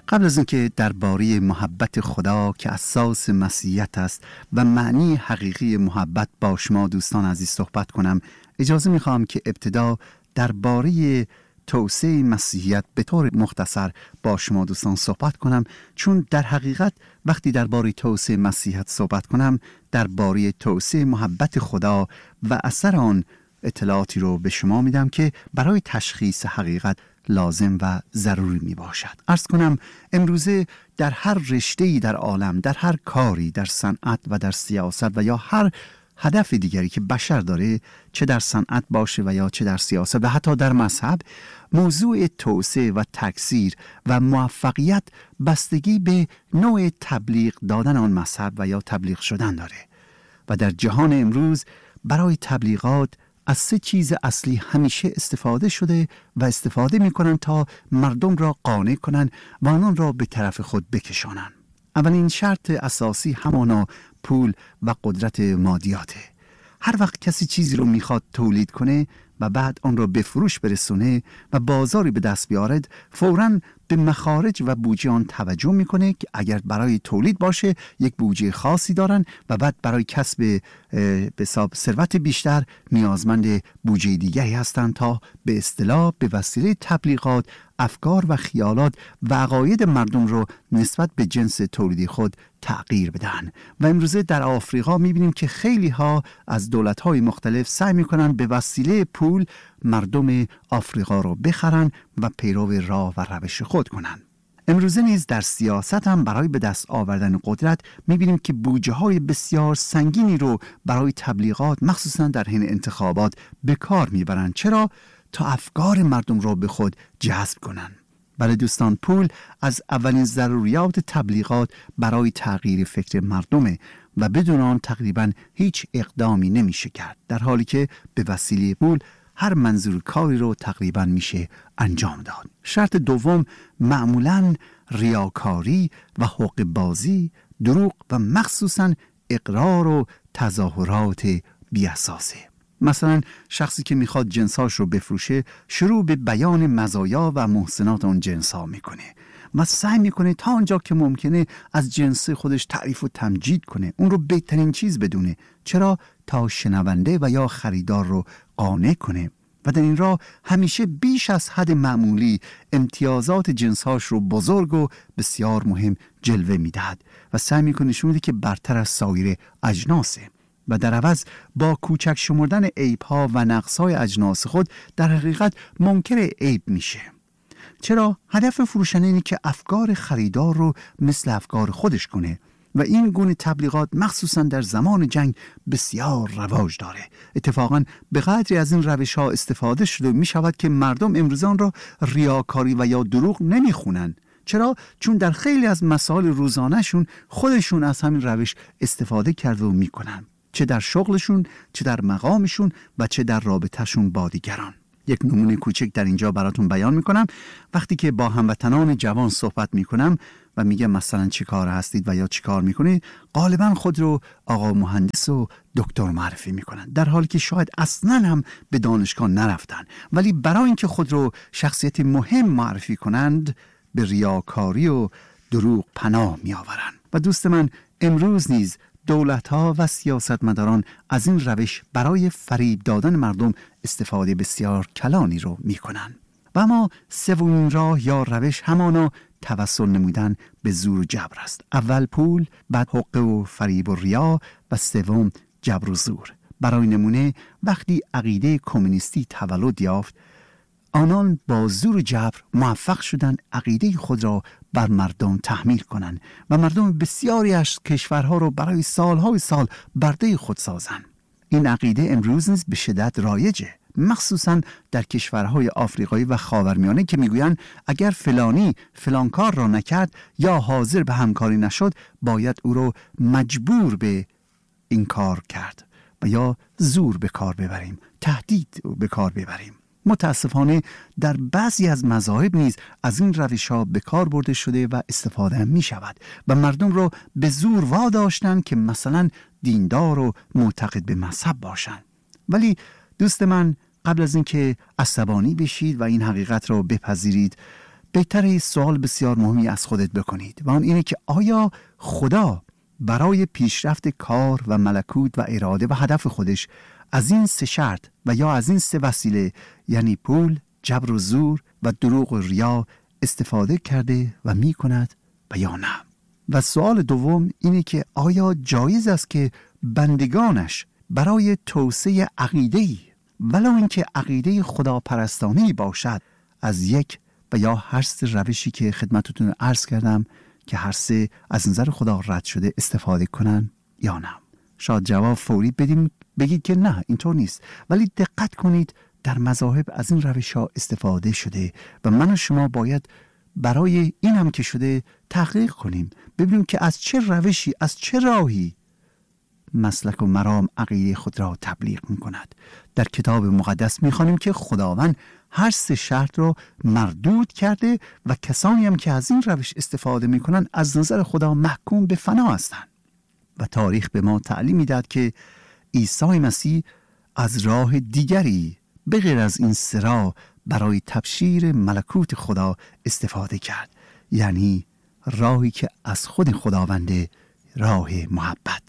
قبل از اینکه درباره محبت خدا که اساس مسیحیت است و معنی حقیقی محبت با شما دوستان عزیز صحبت کنم، اجازه میخوام که ابتدا درباره توسعه مسیحیت به طور مختصر با شما دوستان صحبت کنم، چون در حقیقت وقتی درباره توسعه مسیحیت صحبت کنم درباره توسعه محبت خدا و اثر آن اطلاعاتی رو به شما میدم که برای تشخیص حقیقت لازم و ضروری می باشد. عرض کنم امروزه در هر رشته‌ای در عالم، در هر کاری، در صنعت و در سیاست و یا هر هدف دیگری که بشر داره، چه در صنعت باشه و یا چه در سیاست و حتی در مذهب، موضوع توسعه و تکثیر و موفقیت بستگی به نوع تبلیغ دادن آن مذهب و یا تبلیغ شدن داره. و در جهان امروز برای تبلیغات از سه چیز اصلی همیشه استفاده شده و استفاده می کنن تا مردم را قانع کنن و آنان را به طرف خود بکشانن. اولین شرط اساسی همانا پول و قدرت مادیاته. هر وقت کسی چیزی رو میخواد تولید کنه و بعد آن را به فروش برسونه و بازاری به دست بیارد، فوراً به مخارج و بودجه آن توجه میکنه که اگر برای تولید باشه یک بودجه خاصی دارن و بعد برای کسب به حساب ثروت بیشتر نیازمند بودجه دیگری هستند تا به اصطلاح به وسیله تبلیغات افکار و خیالات و عقاید مردم رو نسبت به جنس تولیدی خود تغییر بدن. و امروزه در آفریقا میبینیم که خیلی ها از دولت‌های مختلف سعی میکنن به وسیله پول مردم آفریقا رو بخرن و پیرو راه و روش خود کنن. امروزه نیز در سیاست هم برای به دست آوردن قدرت میبینیم که بودجه های بسیار سنگینی رو برای تبلیغات مخصوصا در حین انتخابات به کار میبرن. چرا؟ تا افکار مردم را به خود جذب کنن. برای دوستان، پول از اولین ضروریات تبلیغات برای تغییر فکر مردمه و بدون آن تقریبا هیچ اقدامی نمیشه کرد، در حالی که به وسیله پول هر منظور کاری رو تقریبا میشه انجام داد. شرط دوم معمولاً ریاکاری و حقوق بازی، دروغ و مخصوصاً اقرار و تظاهرات بی‌اساسه. مثلا شخصی که میخواد جنساش رو بفروشه شروع به بیان مزایا و محسنات اون جنسا میکنه و سعی میکنه تا آنجا که ممکنه از جنس خودش تعریف و تمجید کنه، اون رو بهترین چیز بدونه. چرا؟ تا شنونده و یا خریدار رو قانع کنه و در این راه همیشه بیش از حد معمولی امتیازات جنساش رو بزرگ و بسیار مهم جلوه میدهد و سعی میکنه نشون بده که برتر از سایر اجناسه و در عوض با کوچک شمردن عیب‌ها و نقص‌های اجناس خود در حقیقت منکر عیب میشه. چرا؟ هدف فروشنده اینه که افکار خریدار رو مثل افکار خودش کنه و این گونه تبلیغات مخصوصا در زمان جنگ بسیار رواج داره. اتفاقا به قدری از این روش‌ها استفاده شده می شود که مردم امروزان را ریاکاری و یا دروغ نمیخونن. چرا؟ چون در خیلی از مسائل روزانه‌شون خودشون از همین روش استفاده کرده و میکنن، چه در شغلشون، چه در مقامشون و چه در رابطهشون با دیگران. یک نمونه کوچک در اینجا براتون بیان میکنم. وقتی که با هموطنان جوان صحبت میکنم و میگم مثلا چی کار هستید و یا چی کار میکنید، غالبا خود رو آقا مهندس و دکتر معرفی میکنن، در حالی که شاید اصلا هم به دانشگاه نرفتن، ولی برای اینکه خود رو شخصیت مهم معرفی کنند به ریاکاری و دروغ پناه میآورند. و دوست من، امروز نیز دولت‌ها و سیاستمداران از این روش برای فریب دادن مردم استفاده بسیار کلانی رو می‌کنند. و اما سومین راه یا روش همانا توسل نمودن به زور و جبر است. اول پول، بعد حقه و فریب و ریا و سوم جبر و زور. برای نمونه وقتی عقیده کمونیستی تولد یافت، آنان با زور و جبر موفق شدند عقیده خود را بر مردم تحمیل کنند و مردم بسیاری از کشورها را برای سالهای سال برده خود سازند. این عقیده امروز نیز به شدت رایجه، مخصوصا در کشورهای آفریقایی و خاورمیانه که میگویند اگر فلانی فلان کار را نکرد یا حاضر به همکاری نشد، باید او را مجبور به این کار کرد و یا زور به کار ببریم، تهدید به کار ببریم. متاسفانه در بعضی از مذاهب نیز از این روش‌ها به کار برده شده و استفاده می شود و مردم را به زور واداشتند که مثلا دیندار و معتقد به مذهب باشند. ولی دوست من، قبل از اینکه عصبانی بشید و این حقیقت را بپذیرید، بهتره سوال بسیار مهمی از خودت بکنید و آن اینه که آیا خدا برای پیشرفت کار و ملکوت و اراده و هدف خودش از این 3 شرط و یا از این 3 وسیله، یعنی پول، جبر و زور و دروغ و ریا، استفاده کرده و می کند و یا نه؟ و سوال دوم اینه که آیا جایز است که بندگانش برای توسعه عقیده‌ای، ولو اینکه عقیده خداپرستانه‌ای باشد، از یک و یا هر 3 روشی که خدمتتون عرض کردم که هر 3 از نظر خدا رد شده استفاده کنن یا نه؟ شاید جواب فوری بدیم بگید که نه اینطور نیست، ولی دقت کنید در مذاهب از این روش‌ها استفاده شده و من و شما باید برای این هم که شده تحقیق کنیم، ببینیم که از چه روشی، از چه راهی مسلک و مرام عقیده خود را تبلیغ می کند. در کتاب مقدس می خوانیم که خداوند هر 3 شرط را مردود کرده و کسانی هم که از این روش استفاده می کنند از نظر خدا محکوم به فنا هستند. و تاریخ به ما تعلیم می دهد که عیسی مسیح از راه دیگری به غیر از این 3 راه برای تبشیر ملکوت خدا استفاده کرد، یعنی راهی که از خود خداونده، راه محبت،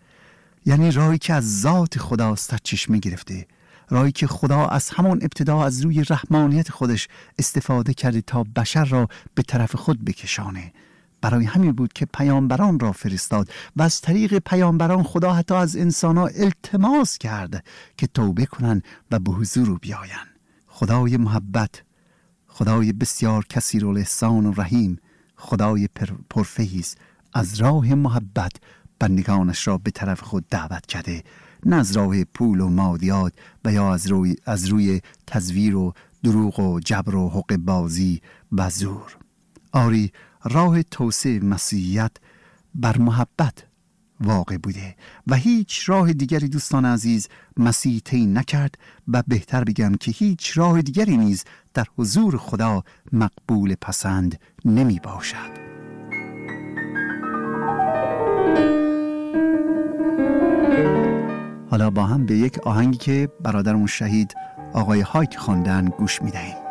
یعنی راهی که از ذات خدا سرچشمه گرفته، راهی که خدا از همان ابتدا از روی رحمانیت خودش استفاده کرده تا بشر را به طرف خود بکشانه. برای همین بود که پیامبران را فرستاد و از طریق پیامبران خدا حتی از انسان‌ها التماس کرد که توبه کنند و به حضور بیایند. خدای محبت، خدای بسیار کثیر الاحسان و رحیم، خدای پرفیض از راه محبت بندگانش را به طرف خود دعوت کرده، نه از راه پول و مادیات و یا از روی تزویر و دروغ و جبر و حقه بازی و زور. آری راه توسعه مسیحیت بر محبت واقع بوده و هیچ راه دیگری دوستان عزیز مسیح طی نکرد و بهتر بگم که هیچ راه دیگری نیز در حضور خدا مقبول پسند نمی باشد. حالا با هم به یک آهنگی که برادرمون شهید آقای هایک خواندن گوش می دهیم.